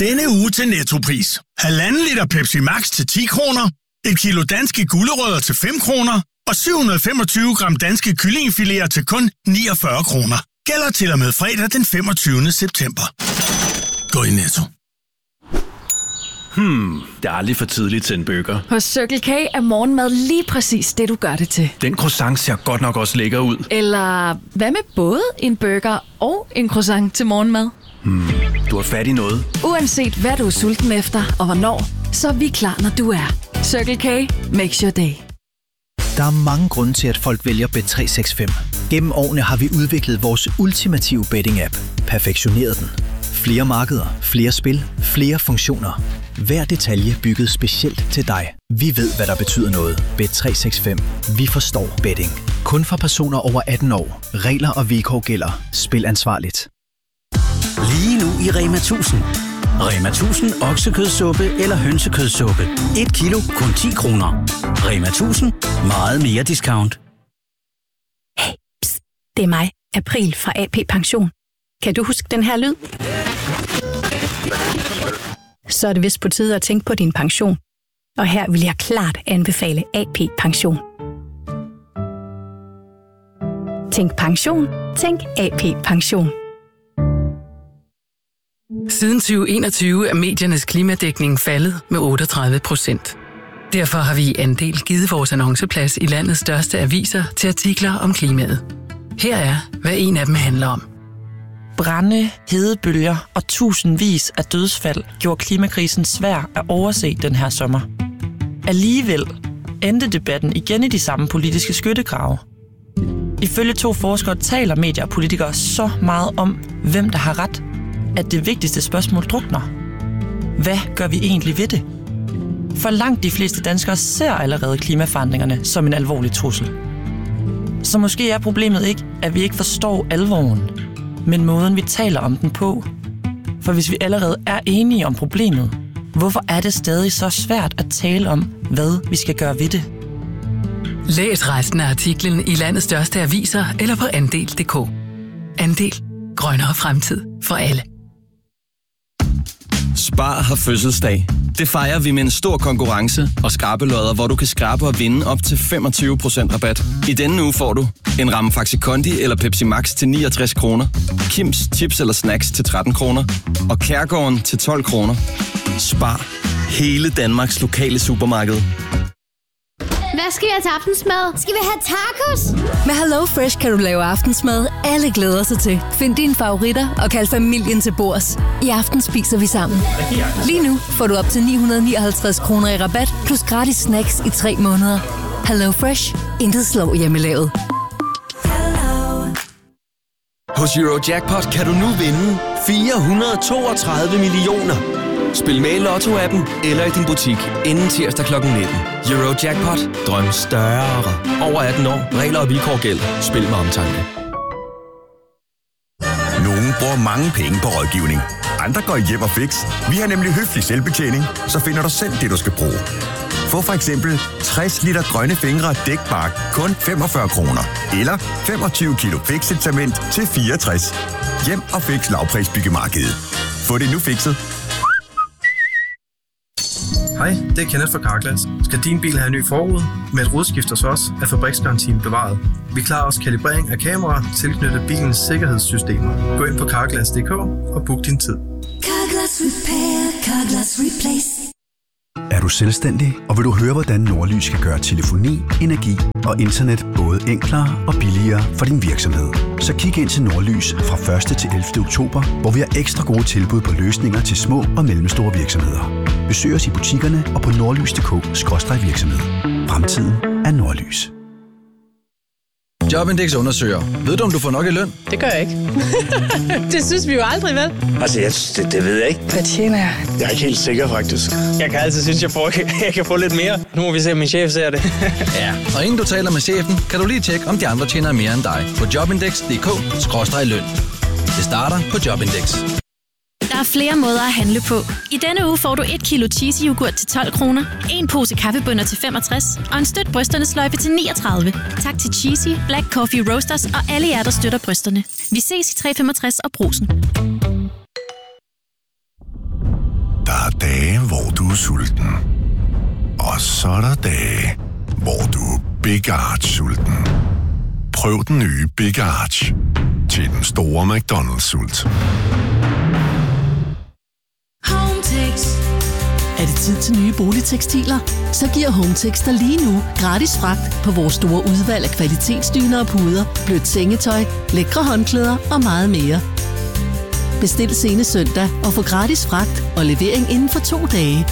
Denne uge til Nettopris. 1,5 liter Pepsi Max til 10 kroner, 1 kilo danske gulerødder til 5 kroner og 725 gram danske kyllingefiléer til kun 49 kroner. Gælder til og med fredag den 25. september. Gå i Netto. Det er aldrig for tidligt til en burger. Hos Circle K er morgenmad lige præcis det, du gør det til. Den croissant ser godt nok også lækker ud. Eller hvad med både en burger og en croissant til morgenmad? Du har fat i noget. Uanset hvad du er sulten efter og hvornår, så er vi klar, når du er. Circle K makes your day. Der er mange grunde til, at folk vælger Bet365. Gennem årene har vi udviklet vores ultimative betting-app. Perfektioneret den. Flere markeder, flere spil, flere funktioner. Hver detalje bygget specielt til dig. Vi ved, hvad der betyder noget. Bet365. Vi forstår betting. Kun for personer over 18 år. Regler og vilkår gælder. Spil ansvarligt. Lige nu i Rema 1000. Rema 1000 oksekødssuppe eller hønsekødssuppe. 1 kilo, kun 10 kroner. Rema 1000. Meget mere discount. Hey, pst, det er mig, April fra AP Pension. Kan du huske den her lyd? Så er det vist på tide at tænke på din pension. Og her vil jeg klart anbefale AP Pension. Tænk pension. Tænk AP Pension. Siden 2021 er mediernes klimadækning faldet med 38%. Derfor har vi i Andel givet vores annonceplads i landets største aviser til artikler om klimaet. Her er, hvad en af dem handler om. Brande, hedebølger og tusindvis af dødsfald gjorde klimakrisen svær at overse den her sommer. Alligevel endte debatten igen i de samme politiske skyttegrave. Ifølge 2 forskere taler medier og politikere så meget om, hvem der har ret, at det vigtigste spørgsmål drukner. Hvad gør vi egentlig ved det? For langt de fleste danskere ser allerede klimaforandringerne som en alvorlig trussel. Så måske er problemet ikke, at vi ikke forstår alvoren, men måden vi taler om den på. For hvis vi allerede er enige om problemet, hvorfor er det stadig så svært at tale om, hvad vi skal gøre ved det? Læs resten af artiklen i landets største aviser eller på andel.dk. Andel. Grønnere fremtid for alle. Spar har fødselsdag. Det fejrer vi med en stor konkurrence og skrabelodder, hvor du kan skrabe og vinde op til 25% rabat. I denne uge får du en ramme Faxi Kondi eller Pepsi Max til 69 kroner, Kims chips eller snacks til 13 kroner og Kærgården til 12 kroner. Spar. Hele Danmarks lokale supermarked. Hvad skal vi have til aftensmad? Skal vi have tacos? Med HelloFresh kan du lave aftensmad, alle glæder sig til. Find dine favoritter og kald familien til bords. I aften spiser vi sammen. Lige nu får du op til 959 kroner i rabat, plus gratis snacks i 3 måneder. HelloFresh. Intet slår hjemmelavet. Hos Eurojackpot kan du nu vinde 432 millioner. Spil med i Lotto-appen eller i din butik inden tirsdag kl. 19. Eurojackpot. Drøm større. Over 18 år. Regler og vilkår gælder. Spil med omtanke. Nogle bruger mange penge på rådgivning. Andre går i hjem og fix. Vi har nemlig høflig selvbetjening, så finder du selv det, du skal bruge. Få for eksempel 60 liter grønne fingre dækbark kun 45 kroner. Eller 25 kilo fix-cement til 64. Hjem og fix lavprisbyggemarkedet. Få det nu fikset. Hej, det er Kenneth fra Carglass. Skal din bil have en ny forrude? Med et rodskift hos os er fabriksgarantien bevaret. Vi klarer også kalibrering af kameraer tilknyttet bilens sikkerhedssystemer. Gå ind på carglass.dk og book din tid. Carglass Repair, Carglass Replace. Er du selvstændig, og vil du høre, hvordan Nordlys kan gøre telefoni, energi og internet både enklere og billigere for din virksomhed? Så kig ind til Nordlys fra 1. til 11. oktober, hvor vi har ekstra gode tilbud på løsninger til små og mellemstore virksomheder. Besøg os i butikkerne og på nordlys.dk/virksomhed. Fremtiden er Nordlys. Jobindex undersøger. Ved du, om du får nok i løn? Det gør jeg ikke. Det synes vi jo aldrig, vel? Altså, det ved jeg ikke. Hvad tjener jeg? Jeg er ikke helt sikker, faktisk. Jeg kan altid synes, jeg kan få lidt mere. Nu må vi se, om min chef ser det. Ja, og inden du taler med chefen, kan du lige tjekke, om de andre tjener mere end dig. På jobindex.dk/løn. Det starter på Jobindex. Der er flere måder at handle på. I denne uge får du 1 kilo cheesy yoghurt til 12 kroner, en pose kaffebønner til 65 og en støt brysterne sløjfe til 39. Tak til Cheesy, Black Coffee Roasters og alle jer, der støtter brysterne. Vi ses i 365 og Brugsen. dage, hvor du er sulten. Og så er der dage, hvor du er Big Arch-sulten. Prøv den nye Big Arch til den store McDonald's-sult. Hometex. Er det tid til nye boligtekstiler? Så giver Hometex dig lige nu gratis fragt på vores store udvalg af kvalitetsdyner og puder, blødt sengetøj, lækre håndklæder og meget mere. Bestil senest søndag og få gratis fragt og levering inden for 2 dage.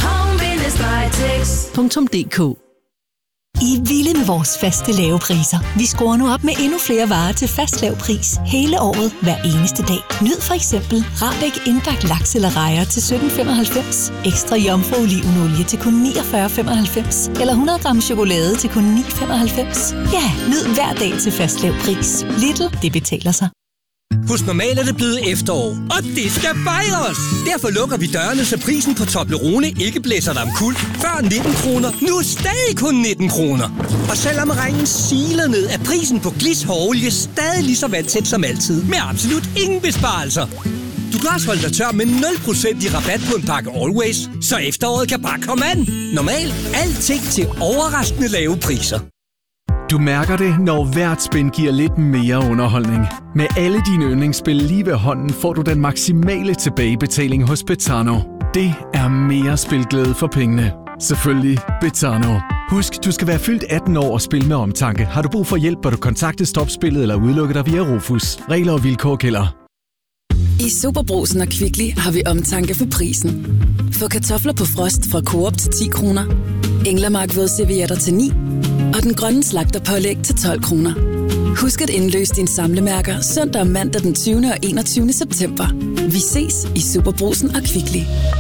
Home-tex.dk. I er vilde med vores faste lave priser. Vi skruer nu op med endnu flere varer til fast lav pris hele året, hver eneste dag. Nyd for eksempel Rahbek indbagt laks eller rejer til 17,95, ekstra jomfru olivenolie til kun 49,95 eller 100 gram chokolade til kun 9,95. Ja, nyd hver dag til fast lav pris. Lidl, det betaler sig. Hos Normal er det blevet efterår, og det skal fejres! Derfor lukker vi dørene, så prisen på Toblerone ikke blæser dig omkuld. Før 19 kroner, nu stadig kun 19 kroner. Og selvom regnen siler ned, er prisen på Glis hårolie stadig lige så vandtæt som altid, med absolut ingen besparelser. Du kan også holde dig tør med 0% i rabat på en pakke Always, så efteråret kan bare komme an. Normal, alting til overraskende lave priser. Du mærker det, når hvert spin giver lidt mere underholdning. Med alle dine yndlingsspil lige ved hånden får du den maksimale tilbagebetaling hos Betano. Det er mere spilglæde for pengene. Selvfølgelig Betano. Husk, du skal være fyldt 18 år og spille med omtanke. Har du brug for hjælp, bør du kontakte Stopspillet eller udelukke dig via Rufus. Regler og vilkår gælder. I Superbrugsen og Kvickly har vi omtanke for prisen. Få kartofler på frost fra Coop til 10 kroner. Englemark vådservietter til 9. Og den grønne slagterpålæg til 12 kroner. Husk at indløse dine samlemærker søndag og mandag den 20. og 21. september. Vi ses i Superbrugsen og Kvickly.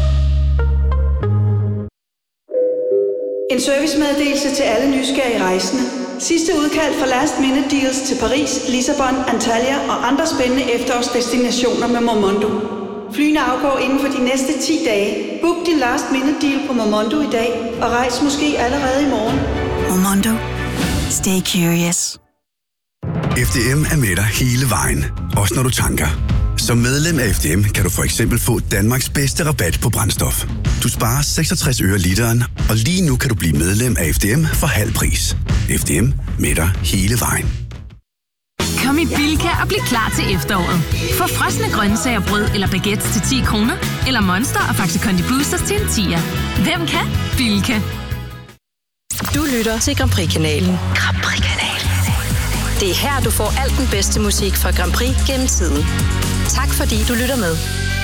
En servicemeddelelse til alle nysgerrige rejsende. Sidste udkald for last minute deals til Paris, Lissabon, Antalya og andre spændende efterårsdestinationer med Momondo. Flyene afgår inden for de næste 10 dage. Book din last minute deal på Momondo i dag og rejs måske allerede i morgen. Momondo. Stay curious. FDM er med dig hele vejen, også når du tanker. Som medlem af FDM kan du for eksempel få Danmarks bedste rabat på brændstof. Du sparer 66 øre literen, og lige nu kan du blive medlem af FDM for halv pris. FDM med dig hele vejen. Kom i Bilka og bliv klar til efteråret. Få frosne grøntsager, brød eller baguettes til 10 kroner, eller Monster og Faxi Kondi Boosters til en 10'er. Hvem kan? Bilka. Du lytter til Grand Prix-kanalen. Grand Prix-kanalen. Det er her, du får alt den bedste musik fra Grand Prix gennem tiden. Tak fordi du lytter med.